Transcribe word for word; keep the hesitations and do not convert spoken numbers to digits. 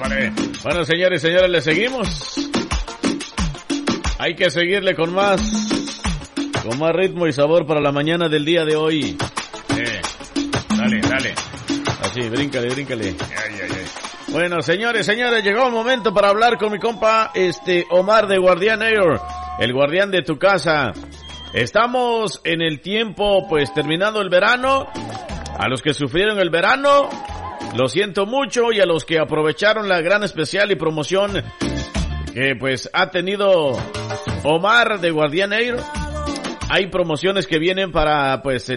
vale. Bueno, señores y señores, le seguimos. Hay que seguirle con más, con más ritmo y sabor para la mañana del día de hoy. Eh, dale, dale. Así, bríncale, bríncale. Ay, ay, ay. Bueno, señores, señores, llegó el momento para hablar con mi compa, este, Omar de Guardián Air, el guardián de tu casa. Estamos en el tiempo, pues, terminando el verano. A los que sufrieron el verano, lo siento mucho, y a los que aprovecharon la gran especial y promoción que, pues, ha tenido Omar de Guardián Air, hay promociones que vienen para, pues,